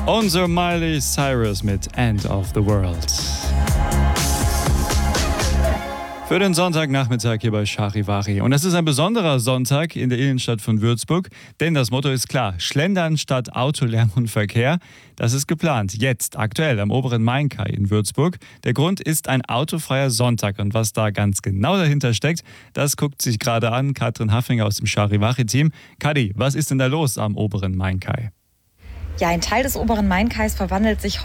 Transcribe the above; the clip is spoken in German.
Unser Miley Cyrus mit End of the World. Für den Sonntagnachmittag hier bei Charivari. Und es ist ein besonderer Sonntag in der Innenstadt von Würzburg, denn das Motto ist klar: Schlendern statt Autolärm und Verkehr. Das ist geplant, jetzt, aktuell am oberen Main-Kai in Würzburg. Der Grund ist ein autofreier Sonntag. Und was da ganz genau dahinter steckt, das guckt sich gerade an Katrin Haffinger aus dem Charivari-Team. Kadi, was ist denn da los am oberen Main-Kai? Ja, ein Teil des oberen Main-Kais verwandelt sich